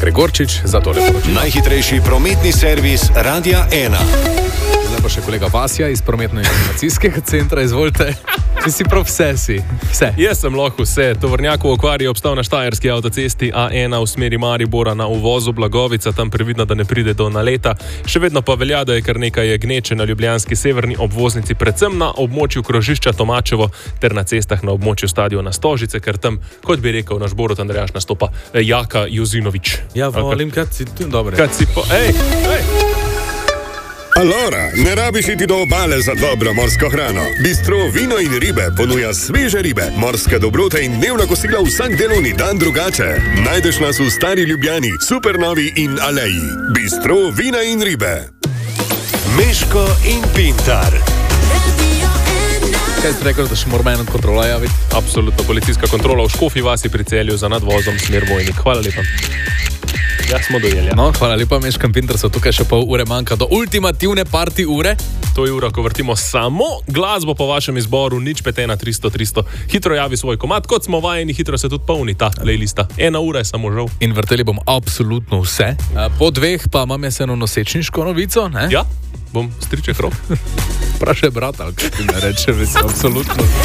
Gregorčič za tole poročilo. Najhitrejši prometni servis Radia 1. Zdaj pa še kolega Vasja iz prometno-informacijskega centra, izvolite. Ti si prav vse. Jaz sem lahko vse. Tovornjak v okvari je obstal na štajerski avtocesti A1 v smeri Maribora na uvozu Blagovica, tam previdno, da ne pride do naleta. Še vedno pa velja, da je kar nekaj gneče na ljubljanski severni obvoznici, predvsem na območju krožišča Tomačevo ter na cestah na območju stadiona Stožice, ker tam, kot bi rekel naš Borut Andrejaš, nastopa Jaka Jozinović. Ja, volim, kad si tu, dobro. Ej! Allora, ne rabiš iti do obale za dobro morsko hrano. Bistro Vino in ribe ponuja sveže ribe, morske dobrote in dnevna kosila vsak delovni dan drugače. Najdeš nas v Stari Ljubljani, Supernovi in Aleji. Bistro Vina in ribe. Meško in Pintar. Kaj ste rekli, da še moramo eno kontrolo javiti? Absolutno, policijska kontrola v Škofji vasi pri Celju za nadvozom smer Vojnik. Hvala lepa. Ja, smo dojeli. No, hvala lepa, Meško in Pintar, so tukaj še pol ure manjka do ultimativne party ure. To je ura, ko vrtimo samo glasbo po vašem izboru, nič 51300. Hitro javi svoj komad, kot smo vajeni, hitro se tudi polni ta playlista. 1 ura je samo žal. In vrteli bom absolutno vse. Po 2 pa imam jaz eno nosečniško novico, ne? Ja, bom striček rok. Prašaj brat, ali kaj ti ne reče, absolutno.